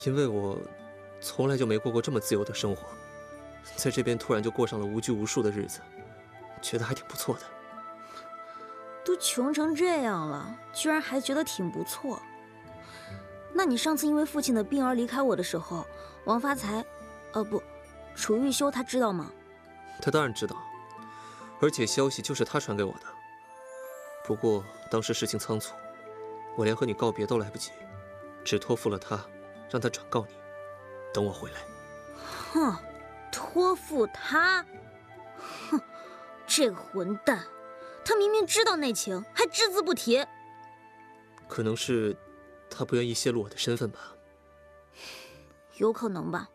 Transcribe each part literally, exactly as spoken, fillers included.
因为我从来就没过过这么自由的生活，在这边突然就过上了无拘无束的日子，觉得还挺不错的。 都穷成这样了，居然还觉得挺不错。那你上次因为父亲的病而离开我的时候，王发财，呃不，楚玉修他知道吗？ 他当然知道，而且消息就是他传给我的。不过当时事情仓促，我连和你告别都来不及，只托付了他，让他转告你，等我回来。 哼，托付他？哼，这个混蛋，他明明知道内情，还只字不提。 可能是他不愿意泄露我的身份吧。 有可能吧。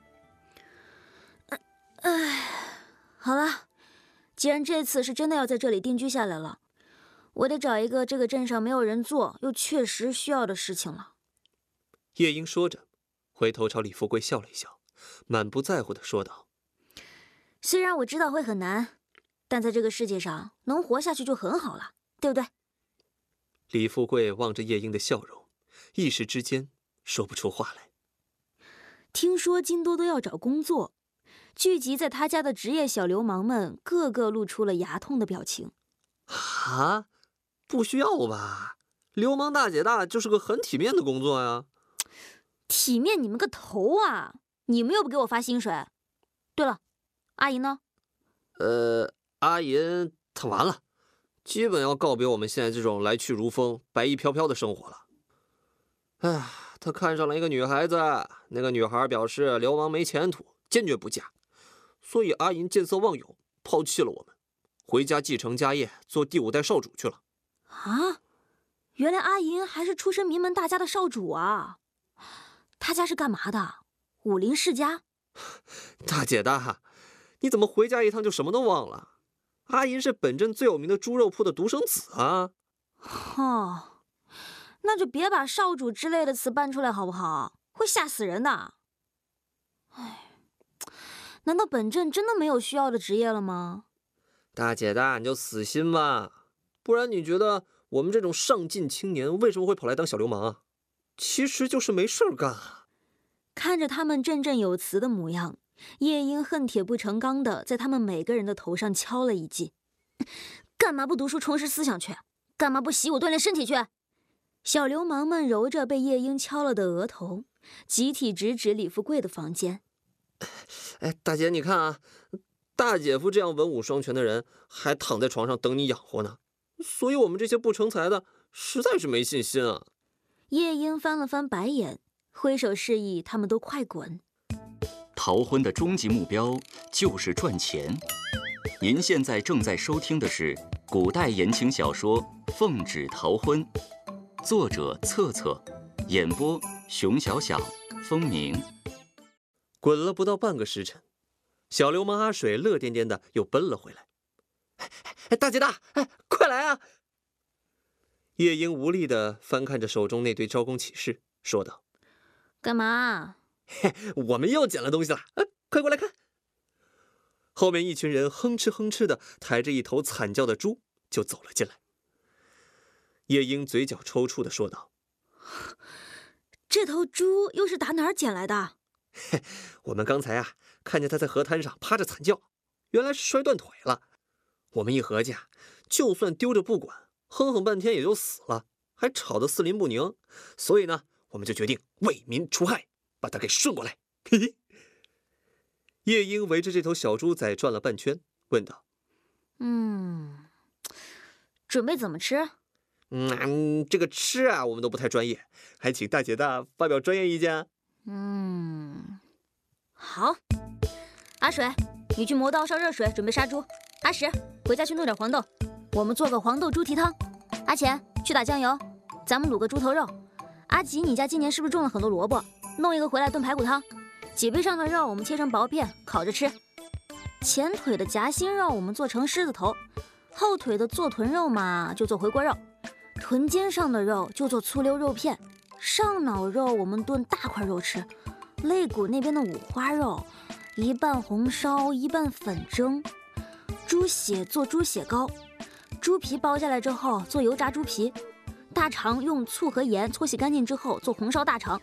唉，好了，既然这次是真的要在这里定居下来了，我得找一个这个镇上没有人做又确实需要的事情了。 夜莺说着，回头朝李富贵笑了一笑，满不在乎地说道： 虽然我知道会很难，但在这个世界上能活下去就很好了，对不对？ 李富贵望着夜莺的笑容，一时之间说不出话来。 听说金多多要找工作，聚集在他家的职业小流氓们个个露出了牙痛的表情。 啊，不需要吧？流氓大姐大就是个很体面的工作呀。 体面你们个头啊！你们又不给我发薪水。对了，阿银呢？ 呃，阿银她完了，基本要告别我们现在这种来去如风、白衣飘飘的生活了。唉，她看上了一个女孩子，那个女孩表示流氓没前途，坚决不嫁，所以阿银见色忘友，抛弃了我们，回家继承家业，做第五代少主去了。 啊，原来阿银还是出身名门大家的少主啊！他家是干嘛的？武林世家？ 大姐大，你怎么回家一趟就什么都忘了？阿银是本镇最有名的猪肉铺的独生子啊！ 哦，那就别把少主之类的词搬出来好不好？会吓死人的。唉，难道本镇真的没有需要的职业了吗？ 大姐大，你就死心吧，不然你觉得我们这种上进青年为什么会跑来当小流氓啊？其实就是没事儿干啊。 看着他们振振有词的模样，夜莺恨铁不成钢的在他们每个人的头上敲了一记。干嘛不读书充实思想去？干嘛不习武锻炼身体去？小流氓们揉着被夜莺敲了的额头，集体直指李富贵的房间。 哎，大姐你看啊，大姐夫这样文武双全的人还躺在床上等你养活呢，所以我们这些不成才的实在是没信心啊。 夜莺翻了翻白眼，挥手示意他们都快滚。 逃婚的终极目标就是赚钱。您现在正在收听的是古代言情小说《奉旨逃婚》，作者策策，演播熊小小、风鸣。 滚了不到半个时辰，小流氓阿水乐颠颠的又奔了回来。哎哎，大姐大，哎，快来啊！夜莺无力地翻看着手中那堆招工启事，说道： 干嘛？ 嘿，我们又捡了东西了，啊，快过来看！后面一群人哼哧哼哧的抬着一头惨叫的猪就走了进来。夜莺嘴角抽搐的说道： 这头猪又是打哪儿捡来的？ 嘿，我们刚才啊看见它在河滩上趴着惨叫，原来是摔断腿了。我们一合计啊，就算丢着不管，哼哼半天也就死了，还吵得四邻不宁，所以呢，我们就决定为民除害，把它给顺过来。嘿嘿。夜莺围着这头小猪仔转了半圈，问道： 嗯，准备怎么吃？ 嗯，这个吃啊，我们都不太专业，还请大姐大发表专业意见。 嗯，好。阿水，你去磨刀烧热水，准备杀猪。阿石，回家去弄点黄豆，我们做个黄豆猪蹄汤。阿钱，去打酱油，咱们卤个猪头肉。阿吉，你家今年是不是种了很多萝卜？弄一个回来炖排骨汤。脊背上的肉我们切成薄片烤着吃，前腿的夹心肉我们做成狮子头，后腿的做臀肉嘛就做回锅肉，臀尖上的肉就做粗溜肉片，上脑肉我们炖大块肉吃，肋骨那边的五花肉一半红烧一半粉蒸，猪血做猪血糕，猪皮剥下来之后做油炸猪皮，大肠用醋和盐搓洗干净之后做红烧大肠。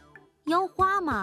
腰花嘛。